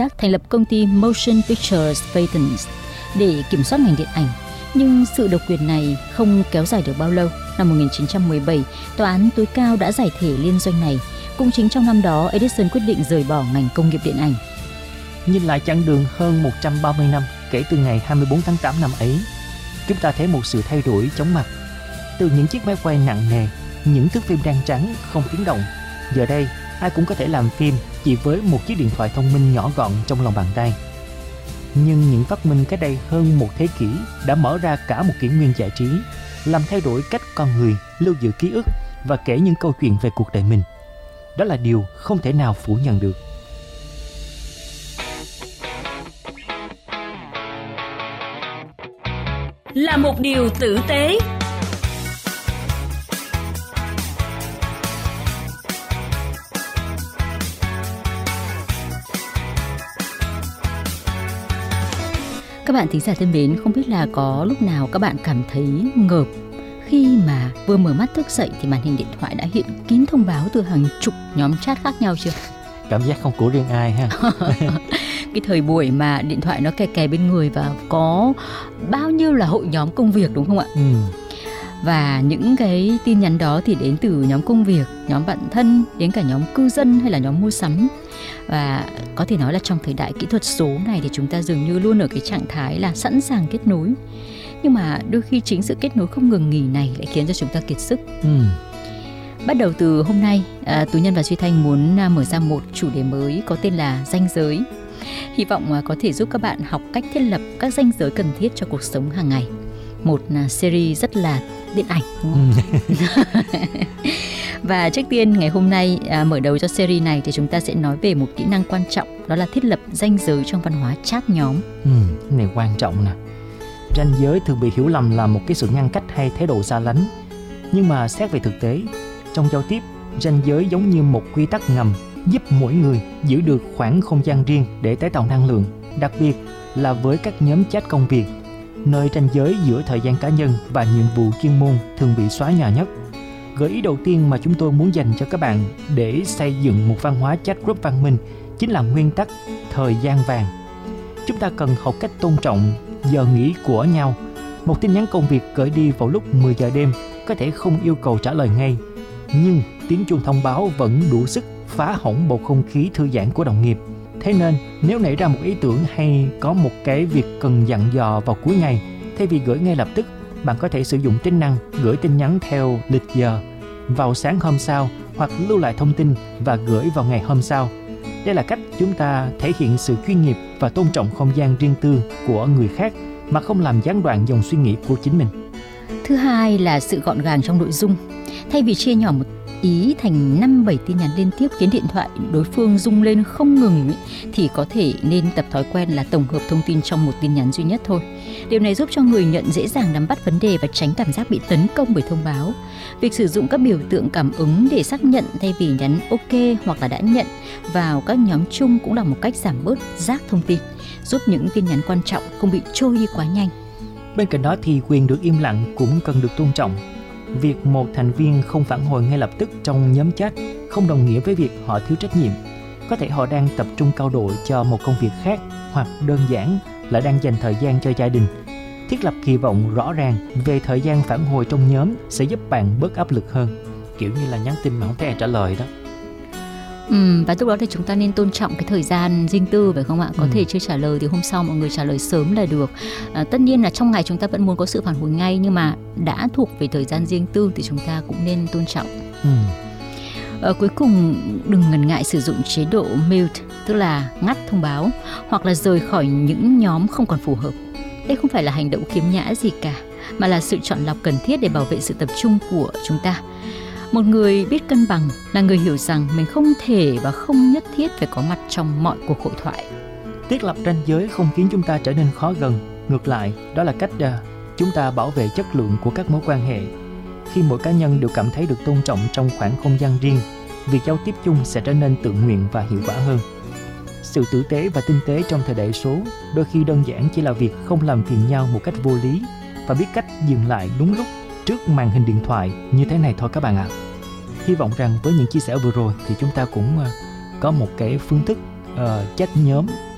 tác thành lập công ty Motion Pictures Patents để kiểm soát ngành điện ảnh. Nhưng sự độc quyền này không kéo dài được bao lâu. Năm 1917, tòa án tối cao đã giải thể liên doanh này. Cũng chính trong năm đó, Edison quyết định rời bỏ ngành công nghiệp điện ảnh. Nhìn lại chặng đường hơn 130 năm kể từ ngày 24 tháng 8 năm ấy, chúng ta thấy một sự thay đổi chóng mặt. Từ những chiếc máy quay nặng nề, những thước phim đen trắng không tiếng động, giờ đây ai cũng có thể làm phim chỉ với một chiếc điện thoại thông minh nhỏ gọn trong lòng bàn tay. Nhưng những phát minh cách đây hơn một thế kỷ đã mở ra cả một kỷ nguyên giải trí, làm thay đổi cách con người lưu giữ ký ức và kể những câu chuyện về cuộc đời mình. Đó là điều không thể nào phủ nhận được. Là một điều tử tế. Các bạn thính giả thân mến, không biết là có lúc nào các bạn cảm thấy ngợp khi mà vừa mở mắt thức dậy thì màn hình điện thoại đã hiện kín thông báo từ hàng chục nhóm chat khác nhau chưa? Cảm giác không của riêng ai ha. Cái thời buổi mà điện thoại nó kè kè bên người và có bao nhiêu là hội nhóm công việc, đúng không ạ? Và những cái tin nhắn đó thì đến từ nhóm công việc, nhóm bạn thân, đến cả nhóm cư dân hay là nhóm mua sắm. Và có thể nói là trong thời đại kỹ thuật số này thì chúng ta dường như luôn ở cái trạng thái là sẵn sàng kết nối. Nhưng mà đôi khi chính sự kết nối không ngừng nghỉ này lại khiến cho chúng ta kiệt sức. Bắt đầu từ hôm nay, Tú Nhân và Duy Thanh muốn mở ra một chủ đề mới có tên là ranh giới. Hy vọng có thể giúp các bạn học cách thiết lập các ranh giới cần thiết cho cuộc sống hàng ngày. Một series rất là điện ảnh, đúng không? Và trước tiên ngày hôm nay mở đầu cho series này thì chúng ta sẽ nói về một kỹ năng quan trọng, đó là thiết lập ranh giới trong văn hóa chat nhóm. Này quan trọng nè. Ranh giới thường bị hiểu lầm là một cái sự ngăn cách hay thái độ xa lánh. Nhưng mà xét về thực tế, trong giao tiếp, ranh giới giống như một quy tắc ngầm giúp mỗi người giữ được khoảng không gian riêng để tái tạo năng lượng, đặc biệt là với các nhóm chat công việc, nơi ranh giới giữa thời gian cá nhân và nhiệm vụ chuyên môn thường bị xóa nhòa nhất. Gợi ý đầu tiên mà chúng tôi muốn dành cho các bạn để xây dựng một văn hóa chat group văn minh chính là nguyên tắc thời gian vàng. Chúng ta cần học cách tôn trọng giờ nghỉ của nhau. Một tin nhắn công việc gửi đi vào lúc 10 giờ đêm có thể không yêu cầu trả lời ngay, nhưng tiếng chuông thông báo vẫn đủ sức phá hỏng bầu không khí thư giãn của đồng nghiệp. Thế nên nếu nảy ra một ý tưởng hay có một cái việc cần dặn dò vào cuối ngày, thay vì gửi ngay lập tức, bạn có thể sử dụng tính năng gửi tin nhắn theo lịch giờ vào sáng hôm sau, hoặc lưu lại thông tin và gửi vào ngày hôm sau. Đây là cách chúng ta thể hiện sự chuyên nghiệp và tôn trọng không gian riêng tư của người khác mà không làm gián đoạn dòng suy nghĩ của chính mình. Thứ hai là sự gọn gàng trong nội dung. Thay vì chia nhỏ một ý thành 5-7 tin nhắn liên tiếp khiến điện thoại đối phương rung lên không ngừng thì có thể nên tập thói quen là tổng hợp thông tin trong một tin nhắn duy nhất thôi. Điều này giúp cho người nhận dễ dàng nắm bắt vấn đề và tránh cảm giác bị tấn công bởi thông báo. Việc sử dụng các biểu tượng cảm ứng để xác nhận thay vì nhắn OK hoặc là đã nhận vào các nhóm chung cũng là một cách giảm bớt rác thông tin, giúp những tin nhắn quan trọng không bị trôi đi quá nhanh. Bên cạnh đó thì quyền được im lặng cũng cần được tôn trọng. Việc một thành viên không phản hồi ngay lập tức trong nhóm chat không đồng nghĩa với việc họ thiếu trách nhiệm. Có thể họ đang tập trung cao độ cho một công việc khác, hoặc đơn giản là đang dành thời gian cho gia đình. Thiết lập kỳ vọng rõ ràng về thời gian phản hồi trong nhóm sẽ giúp bạn bớt áp lực hơn. Kiểu như là nhắn tin mà không thấy ai trả lời đó. Và lúc đó thì chúng ta nên tôn trọng cái thời gian riêng tư, phải không ạ? Có thể chưa trả lời thì hôm sau mọi người trả lời sớm là được. Tất nhiên là trong ngày chúng ta vẫn muốn có sự phản hồi ngay, nhưng mà đã thuộc về thời gian riêng tư thì chúng ta cũng nên tôn trọng. Cuối cùng, đừng ngần ngại sử dụng chế độ mute, tức là ngắt thông báo, hoặc là rời khỏi những nhóm không còn phù hợp. Đây không phải là hành động khiếm nhã gì cả, mà là sự chọn lọc cần thiết để bảo vệ sự tập trung của chúng ta. Một người biết cân bằng là người hiểu rằng mình không thể và không nhất thiết phải có mặt trong mọi cuộc hội thoại. Thiết lập ranh giới không khiến chúng ta trở nên khó gần. Ngược lại, đó là cách chúng ta bảo vệ chất lượng của các mối quan hệ. Khi mỗi cá nhân đều cảm thấy được tôn trọng trong khoảng không gian riêng, việc giao tiếp chung sẽ trở nên tự nguyện và hiệu quả hơn. Sự tử tế và tinh tế trong thời đại số đôi khi đơn giản chỉ là việc không làm phiền nhau một cách vô lý và biết cách dừng lại đúng lúc trước màn hình điện thoại như thế này thôi các bạn ạ. Hy vọng rằng với những chia sẻ vừa rồi thì chúng ta cũng có một cái phương thức chat nhóm